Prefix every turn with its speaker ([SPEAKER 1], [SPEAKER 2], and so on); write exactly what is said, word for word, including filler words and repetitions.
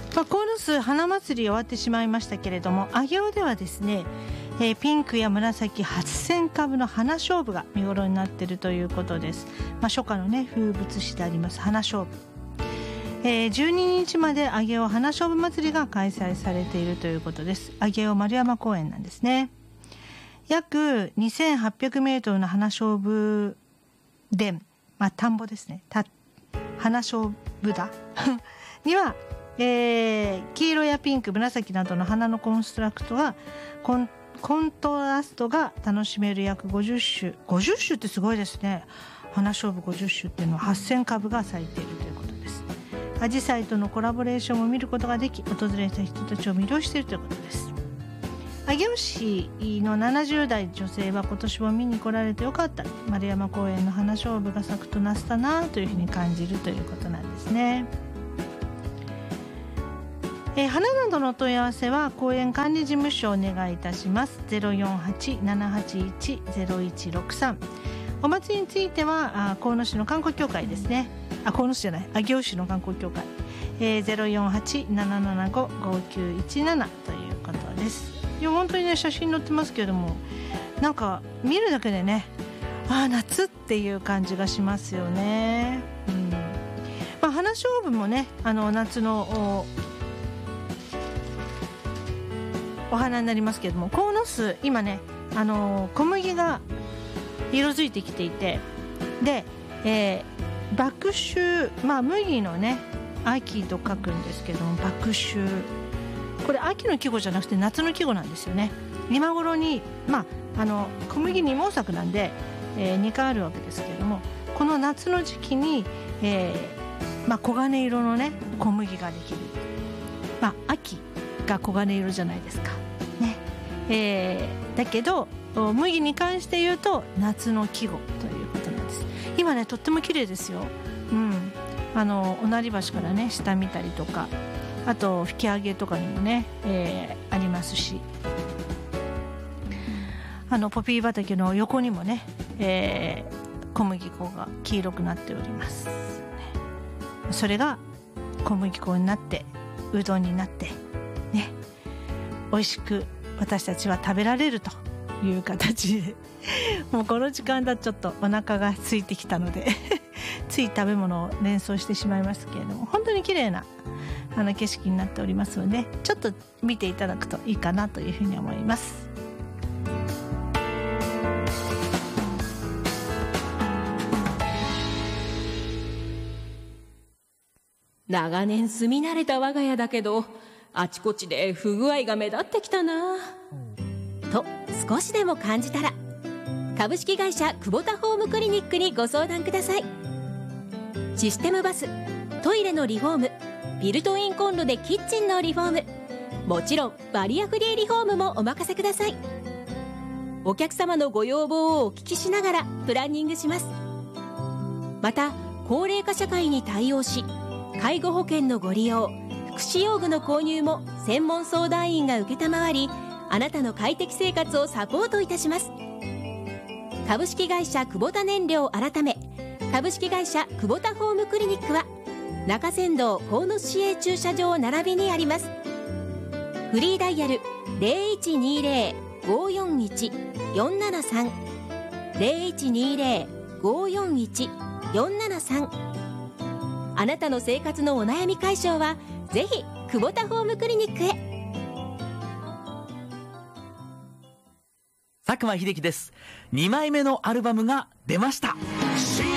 [SPEAKER 1] まあ、鴻巣花祭り終わってしまいましたけれども、上尾ではですね、えー、ピンクや紫はっせん株の花菖蒲が見頃になっているということです。まあ、初夏のね風物詩であります花菖蒲、えー、じゅうににちまで上尾花菖蒲祭りが開催されているということです。上尾丸山公園なんですね。約にせんはっぴゃくメートルの花菖蒲田、まあ、田んぼですね、た花菖蒲田には、えー、黄色やピンク紫などの花のコンストラクトがコン、コントラストが楽しめる約ごじゅっしゅ、ごじゅっしゅってすごいですね。花菖蒲ごじゅっしゅっていうのははっせん株が咲いているということです。アジサイとのコラボレーションを見ることができ、訪れた人たちを魅了しているということです。上尾市のななじゅう代女性は今年も見に来られてよかった、丸山公園の花菖蒲が咲くとなったなというふうに感じるということなんですね。えー、花などの問い合わせは公園管理事務所をお願いいたします。 ゼロよんはち ななはちいち ゼロいちろくさん。 お祭りについては鴻巣の観光協会ですね、あ鴻巣じゃない上尾市の観光協会、えー、ゼロよんはち ななななご ごきゅういちななということです。いや本当にね写真載ってますけれども、なんか見るだけでね、ああ夏っていう感じがしますよね。うん、まあ、花菖蒲もねあの夏のお, お花になりますけれども、鴻巣今ねあの小麦が色づいてきていて、で、えー、麦秋、まあ麦のね秋と書くんですけども、麦秋、これ秋の季語じゃなくて夏の季語なんですよね。今頃に、まあ、あの小麦二毛作なんで、えー、にかいあるわけですけれども、この夏の時期に、えーまあ、黄金色のね小麦ができる、まあ、秋が黄金色じゃないですか、ねえー、だけど麦に関して言うと夏の季語ということなんです。今ねとっても綺麗ですよ、うん、あの御成橋からね下見たりとか、あと吹き上げとかにもね、えー、ありますし、あのポピー畑の横にもね、えー、小麦粉が黄色くなっております。それが小麦粉になってうどんになってね、美味しく私たちは食べられるという形でもうこの時間だとちょっとお腹が空いてきたのでつい食べ物を連想してしまいますけれども、本当に綺麗なあの景色になっておりますので、ちょっと見ていただくといいかなというふうに思います。
[SPEAKER 2] 長年住み慣れた我が家だけど、あちこちで不具合が目立ってきたなと少しでも感じたら、株式会社久保田ホームクリニックにご相談ください。システムバス、トイレのリフォーム、ビルトインコンロでキッチンのリフォーム、もちろんバリアフリーリフォームもお任せください。お客様のご要望をお聞きしながらプランニングします。また高齢化社会に対応し、介護保険のご利用、福祉用具の購入も専門相談員が承り、あなたの快適生活をサポートいたします。株式会社久保田燃料改め株式会社久保田ホームクリニックは中山道鴻巣市営駐車場並びにあります。フリーダイヤル ゼロいちにゼロ ごよんいち よんななさん ゼロいちにゼロ ごよんいち よんななさん。あなたの生活のお悩み解消はぜひ久保田ホームクリニックへ。
[SPEAKER 3] 佐久間秀樹です。にまいめのアルバムが出ました。